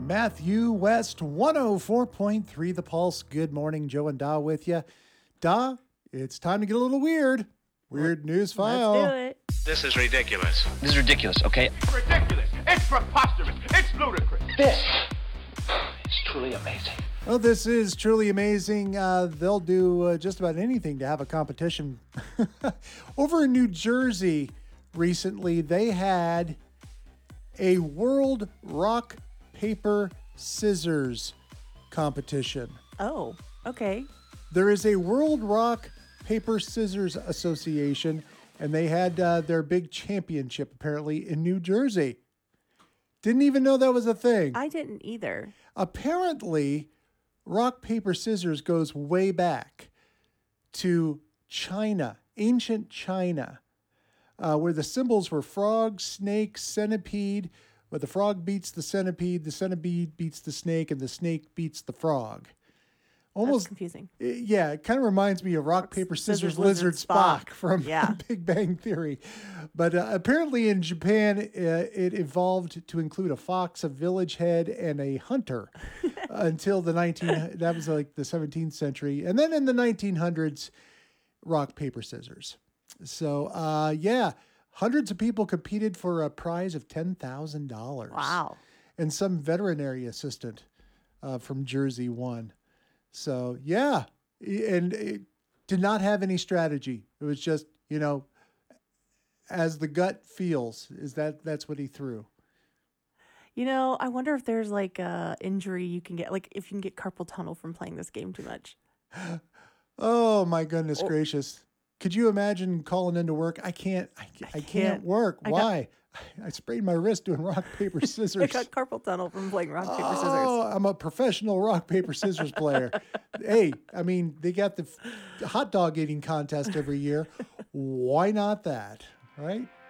Matthew West, 104.3 The Pulse. Good morning, Joe and Da with you. Da, it's time to get a little weird. Weird news file. Let's do it. This is ridiculous. This is ridiculous, okay? Ridiculous. It's preposterous. It's ludicrous. This is truly amazing. Well, this is truly amazing. They'll do just about anything to have a competition. Over in New Jersey recently, they had a World Rock, Paper, Scissors competition. Oh, okay. There is a World Rock, Paper, Scissors Association, and they had their big championship apparently in New Jersey. Didn't even know that was a thing. I didn't either. Apparently, rock, paper, scissors goes way back to China, ancient China, where the symbols were frog, snake, centipede, where the frog beats the centipede beats the snake, and the snake beats the frog. That's confusing. Yeah, it kind of reminds me of rock, paper, scissors, lizard, Spock from Big Bang Theory. But apparently in Japan, it evolved to include a fox, a village head, and a hunter until that was like the 17th century. And then in the 1900s, rock, paper, scissors. So, hundreds of people competed for a prize of $10,000. Wow. And some veterinary assistant from Jersey won. So, yeah, and it did not have any strategy. It was just, as the gut feels, that's what he threw. I wonder if there's like a injury you can get, like if you can get carpal tunnel from playing this game too much. Oh, my goodness gracious. Could you imagine calling into work? I can't work. Why? I sprained my wrist doing rock, paper, scissors. I got carpal tunnel from playing rock, paper, scissors. Oh, I'm a professional rock, paper, scissors player. Hey, they got the hot dog eating contest every year. Why not that, right?